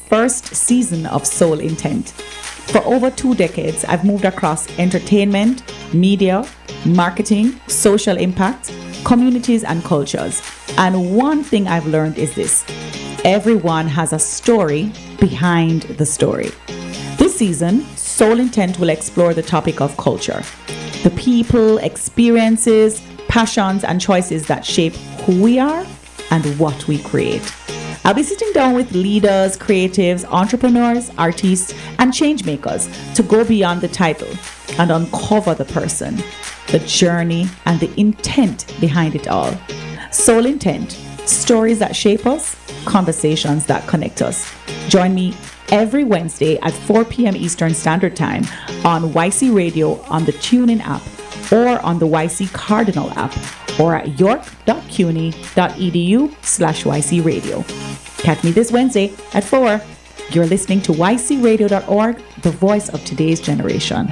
first season of Soul Intent. For over 2 decades, I've moved across entertainment, media, marketing, social impact, communities, and cultures. And one thing I've learned is this: everyone has a story behind the story. This season, Soul Intent will explore the topic of culture, the people, experiences, passions, and choices that shape who we are and what we create. I'll be sitting down with leaders, creatives, entrepreneurs, artists, and change makers to go beyond the title and uncover the person, the journey, and the intent behind it all. Soul Intent, stories that shape us, conversations that connect us. Join me every Wednesday at 4 p.m. Eastern Standard Time on YC Radio on the TuneIn app or on the YC Cardinal app or at york.cuny.edu/YC Radio. Catch me this Wednesday at 4. You're listening to ycradio.org, the voice of today's generation.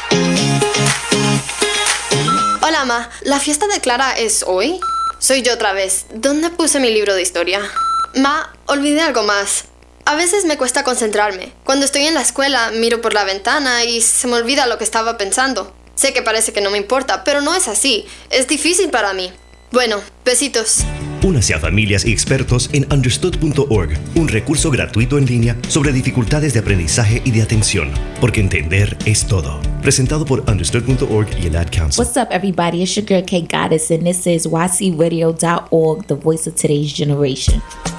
Hola, Ma. ¿La fiesta de Clara es hoy? Soy yo otra vez. ¿Dónde puse mi libro de historia? Ma, olvidé algo más. A veces me cuesta concentrarme. Cuando estoy en la escuela, miro por la ventana y se me olvida lo que estaba pensando. Sé que parece que no me importa, pero no es así. Es difícil para mí. Bueno, besitos. Únase a familias y expertos en understood.org, un recurso gratuito en línea sobre dificultades de aprendizaje y de atención, porque entender es todo. Presentado por understood.org y el Ad Council. What's up, everybody? It's your girl K Goddess, and this is ycradio.org, the voice of today's generation.